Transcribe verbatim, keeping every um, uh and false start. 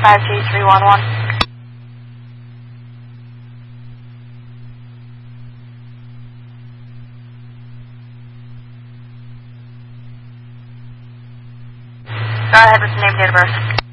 five two three one one. Go ahead with the name, date of birth.